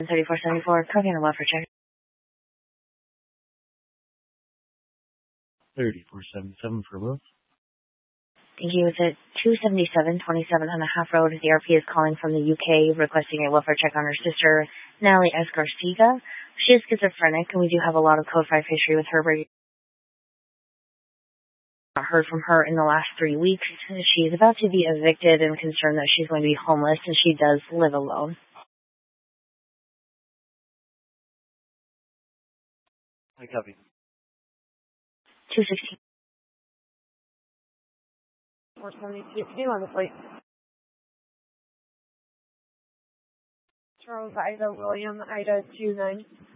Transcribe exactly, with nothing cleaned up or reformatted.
thirty-four seventy-four, copy on the welfare check. thirty-four seventy-seven for Will. Thank you. It's at two seventy-seven twenty-seven on the half road. The R P is calling from the U K requesting a welfare check on her sister, Natalie S. Garcia. She is schizophrenic, and we do have a lot of code five history with her. But not heard from her in the last three weeks. She's about to be evicted and concerned that she's going to be homeless, and she does live alone. I copy. two sixteen. four seventy-two. Name on the plate. Charles Ida William Ida two nine.